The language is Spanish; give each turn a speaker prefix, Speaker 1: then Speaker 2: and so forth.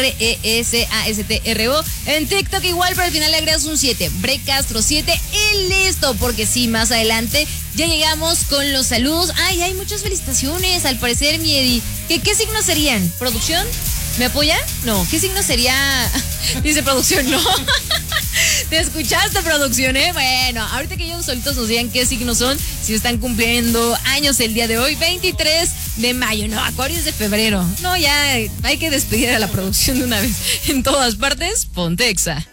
Speaker 1: RESASTRO. En TikTok igual, pero al final le agregas un 7. Brecastro 7 y listo, porque sí, más adelante ya llegamos con los saludos. Ay, hay muchas felicitaciones, al parecer, mi Eddie. ¿Qué signos serían? ¿Producción? ¿Me apoya? No, ¿qué signo sería? Dice producción, no. ¿Te escuchaste, producción, Bueno, ahorita que ellos solitos nos digan qué signos son, si están cumpliendo años el día de hoy, 23 de mayo, no, Acuario es de febrero. No, ya hay que despedir a la producción de una vez. En todas partes, Pontexa.